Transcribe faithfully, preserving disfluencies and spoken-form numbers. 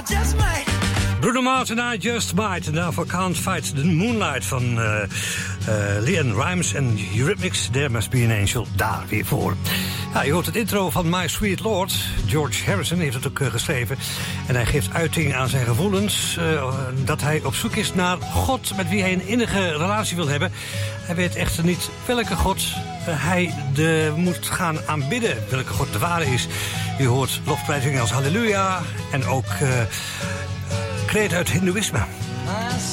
just might. Bruno Mars en I Just Might. En daarvoor Can't Fight the Moonlight van uh, uh, LeAnn Rimes en Eurythmics. There Must Be an Angel, daar weer voor. Ja, je hoort het intro van My Sweet Lord. George Harrison heeft het ook uh, geschreven. En hij geeft uiting aan zijn gevoelens. Uh, dat hij op zoek is naar God met wie hij een innige relatie wil hebben. Hij weet echter niet welke God uh, hij de, moet gaan aanbidden. Welke God de ware is. U hoort lofprijzingen als Halleluja. En ook... Uh, kreet uit Hindoeïsme. My